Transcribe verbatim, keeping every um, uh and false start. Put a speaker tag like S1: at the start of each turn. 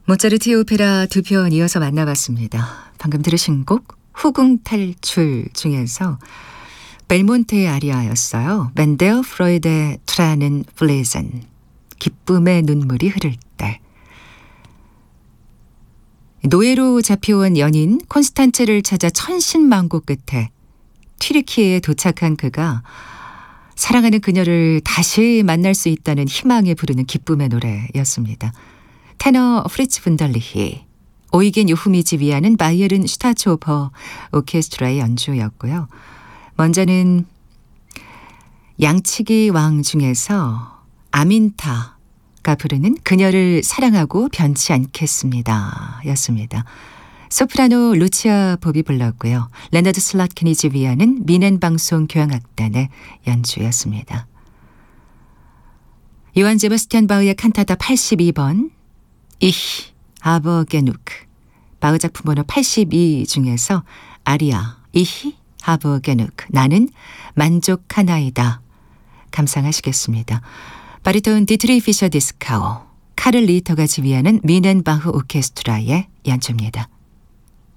S1: 모차르트의 오페라 두 편 이어서 만나봤습니다. 방금 들으신 곡 후궁 탈출 중에서 벨몬테의 아리아였어요. 멘데어 프로이데 트라는 플레젠, 기쁨의 눈물이 흐를 때. 노예로 잡혀온 연인 콘스탄츠를 찾아 천신만고 끝에 튀르키예에 도착한 그가 사랑하는 그녀를 다시 만날 수 있다는 희망에 부르는 기쁨의 노래였습니다. 테너 프리츠 분달리히, 오이겐 요후미지 위하는 바이에른 슈타츠호퍼 오케스트라의 연주였고요. 먼저는 양치기 왕 중에서 아민타가 부르는 그녀를 사랑하고 변치 않겠습니다 였습니다. 소프라노 루치아 법이 불렀고요. 레너드 슬라트키니지 위하는 미넨방송 교향악단의 연주였습니다. 요한 제바스티안 바흐의 칸타타 팔십이 번 Ich habe genug, 바흐 작품 번호 팔십이 중에서 아리아 Ich habe genug, 나는 만족하나이다 감상하시겠습니다. 바리톤 디트리 피셔 디스카우, 카를 리터가 지휘하는 미넨바흐 오케스트라의 연주입니다.